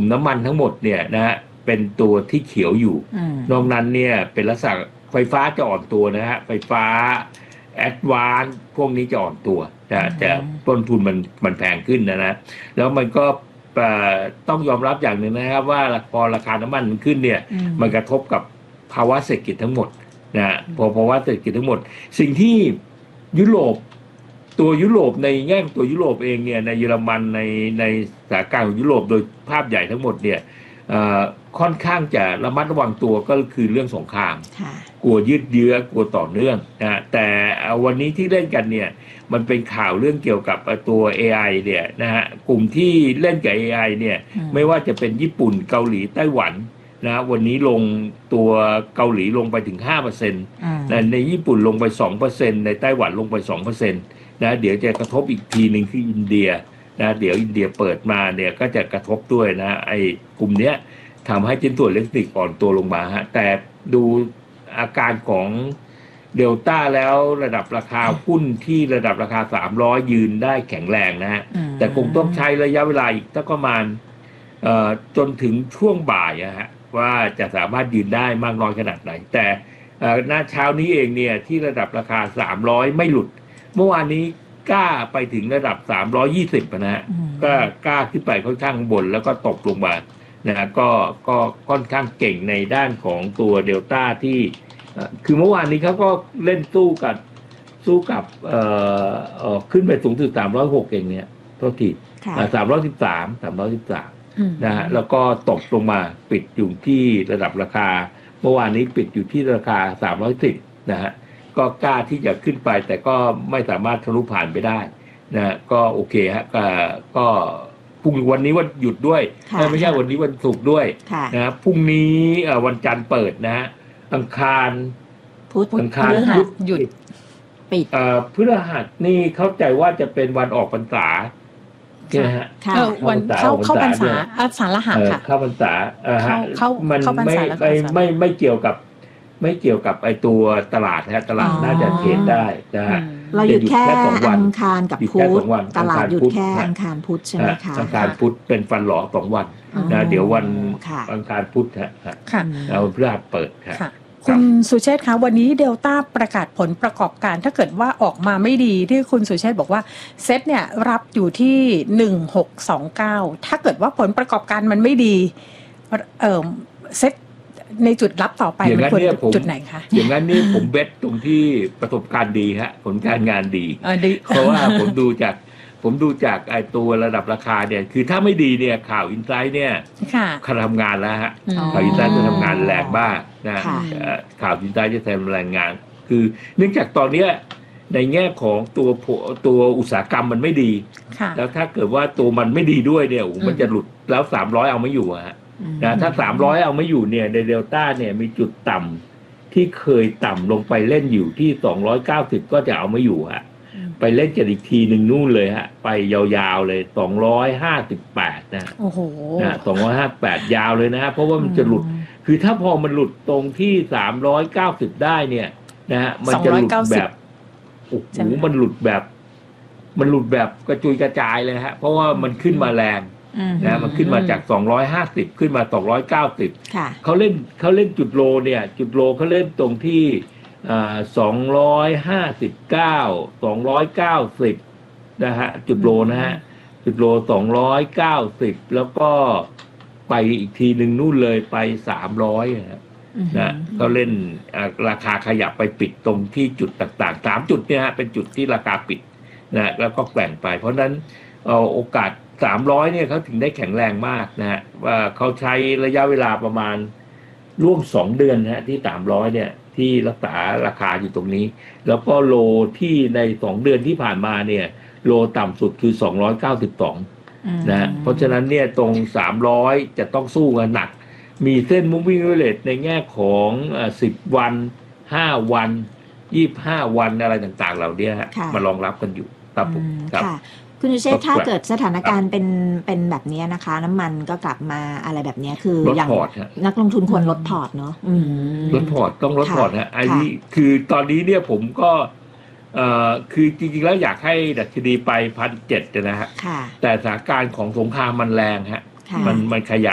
ลุ่มน้ำมันทั้งหมดเนี่ยนะฮะเป็นตัวที่เขียวอยู่นอกนั้นเนี่ยเป็นลักษณะไฟฟ้าจะอ่อนตัวนะฮะไฟฟ้าแอดวานซ์พวกนี้จะอ่อนตัวจะต้นทุนมันแพงขึ้นนะแล้วมันก็ต้องยอมรับอย่างหนึ่งนะครับว่าพอราคาน้ำมันมันขึ้นเนี่ยมันกระทบกับภาวะเศรษฐกิจทั้งหมดนะพอภาวะเศรษฐกิจทั้งหมดสิ่งที่ยุโรปในแง่ตัวยุโรปเองเนี่ยในเยอรมันในสถานการณ์ของยุโรปโดยภาพใหญ่ทั้งหมดเนี่ยค่อนข้างจะระมัดระวังตัวก็คือเรื่องสงครามกลัวยืดเยื้อกลัวต่อเนื่องนะแต่วันนี้ที่เล่นกันเนี่ยมันเป็นข่าวเรื่องเกี่ยวกับตัว AI เนี่ยนะฮะกลุ่มที่เล่นกับ AI เนี่ยไม่ว่าจะเป็นญี่ปุ่นเกาหลีไต้หวันนะวันนี้ลงตัวเกาหลีลงไปถึง 5% นะในญี่ปุ่นลงไป 2% ในไต้หวันลงไป 2%นะเดี๋ยวจะกระทบอีกทีหนึ่งคืออินเดียนะเดี๋ยวอินเดียเปิดมาเนี่ยก็จะกระทบด้วยนะไอ้กลุ่มเนี้ยทำให้ชิ้นส่วนอิเล็กทริกอ่อนตัวลงมาฮะแต่ดูอาการของเดลต้าแล้วระดับราคาหุ้นที่ระดับราคา300ยืนได้แข็งแรงนะฮะแต่คงต้องใช้ระยะเวลาอีกสักประมาณจนถึงช่วงบ่ายฮะว่าจะสามารถยืนได้มากน้อยขนาดไหนแต่หน้าเช้านี้เองเนี่ยที่ระดับราคา300ไม่หลุดเมื่อวานนี้กล้าไปถึงระดับ320นะฮะก็กล้าขึ้นไปค่อนข้างบนแล้วก็ตกลงมานะก็ค่อนข้างเก่งในด้านของตัวเดลต้าที่คือเมื่อวานนี้เขาก็เล่นสู้กับขึ้นไปสูงถึง306เองเนี่ยโทษที313นะฮะแล้วก็ตกลงมาปิดอยู่ที่ระดับราคาเมื่อวานนี้ปิดอยู่ที่ราคา310นะฮะก็กล้าที่จะขึ้นไปแต่ก็ไม่สามารถทะลุผ่านไปได้นะก็โอเคฮะก็พรุ่งวันนี้วันหยุดด้วยไม่ใช่วันนี้วันศุกร์ด้วยนะพรุ่งนี้วันจันทร์เปิดนะฮะอังคารพุธหยุดปิดพฤหัสนี่เข้าใจว่าจะเป็นวันออกพรรษาใช่ไหมฮะวันเข้าพรรษาสารหะค่ะเข้าพรรษามันไม่เกี่ยวกับไอตัวตลาดฮะตลาดน่าจะเทรดได้นะฮะเราหยุดแค่อังคารกับพุธตลาดหยุดแค่อังคารพุธใช่ไหมคะอังคารพุธเป็นฟันหลอ2 วันนะเดี๋ยววันอังคารพุธฮะเอาพฤหัสเปิดค่ะคุณสุเชษฐ์คะวันนี้เดลต้าประกาศผลประกอบการถ้าเกิดว่าออกมาไม่ดีที่คุณสุเชษฐ์บอกว่าเซ็ตเนี่ยรับอยู่ที่1629ถ้าเกิดว่าผลประกอบการมันไม่ดีเซ็ตในจุดรับต่อไปมันควรจุดไหนคะอย่างนั้นนี่ผมเบสตรงที่ประสบการณ์ดีฮะผลการงานดีเพราะว่าผมดูจากไอ้ตัวระดับราคาเนี่ยคือถ้าไม่ดีเนี่ยข่าวอินไซต์เนี่ยเขาทำงานแล้วฮะข่าวอินไซต์จะทำงานแรงมากนะข่าวอินไซต์จะทำแรงงานคือเนื่องจากตอนนี้ในแง่ของตัวอุตสาหกรรมมันไม่ดีแล้วถ้าเกิดว่าตัวมันไม่ดีด้วยเนี่ยมันจะหลุดแล้ว300เอาไม่อยู่ฮะนะถ้า300เอาไม่อยู่เนี่ยในเดลต้าเนี่ยมีจุดต่ำที่เคยต่ำลงไปเล่นอยู่ที่290ก็จะเอาไม่อยู่ฮะไปเล่นกันอีกทีหนึ่งนู่นเลยฮะไปยาวๆเลย258นะโอ้โหนะ258ยาวเลยนะเพราะว่ามันจะหลุดคือถ้าพอมันหลุดตรงที่390ได้เนี่ยนะฮะมันจะหลุดแบบโอ้โหมันหลุดแบบกระจุยกระจายเลยฮะเพราะว่ามันขึ้นมาแรงนะมันขึ้นมาจาก250ขึ้นมา290เขาเล่นจุดโลเนี่ยจุดโลเขาเล่นตรงที่259 290นะฮะจุดโลนะฮะจุดโล290แล้วก็ไปอีกทีหนึ่งนู่นเลยไป300นะเขาเล่นราคาขยับไปปิดตรงที่จุดต่างๆ3จุดเนี่ยฮะเป็นจุดที่ราคาปิดนะแล้วก็แกว่งไปเพราะนั้นโอกาส300เนี่ยเขาถึงได้แข็งแรงมากนะฮะว่าเขาใช้ระยะเวลาประมาณร่วม2 เดือนนะฮะที่300เนี่ยที่รักษาราคาอยู่ตรงนี้แล้วก็โลที่ใน2 เดือนที่ผ่านมาเนี่ยโลต่ำสุดคือ292นะเพราะฉะนั้นเนี่ยตรง300จะต้องสู้กันหนักมีเส้น moving average ในแง่ของ10 วัน5 วัน25 วันอะไรต่างๆเหล่านี้ฮะมารองรับกันอยู่ครับผมครับคุณสุเชษฐ์ถ้าเกิดสถานการณ์เป็นแบบนี้นะคะน้ำมันก็กลับมาอะไรแบบนี้คืออย่างนักลงทุนควรลดพอร์ตเนาะลดพอร์ตต้องลดพอร์ตฮะไอ้นี้คือตอนนี้เนี่ยผมก็คือจริงๆแล้วอยากให้ดัชนีไป1,700นะฮะแต่สถานการณ์ของสงครามมันแรงฮะมันขยาย